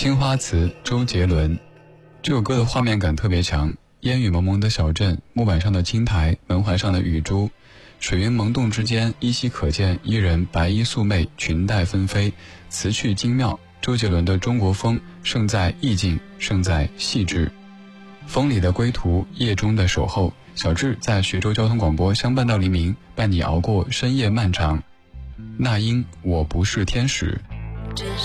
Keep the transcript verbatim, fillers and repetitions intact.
青花瓷，周杰伦。这首歌的画面感特别强，烟雨蒙蒙的小镇，木板上的青苔，门环上的雨珠，水云蒙动之间，依稀可见一人白衣素袂，裙带纷飞，词趣精妙。周杰伦的中国风胜在意境，胜在细致。风里的归途，夜中的守候，小志在徐州交通广播相伴到黎明，伴你熬过深夜漫长。那英，我不是天使。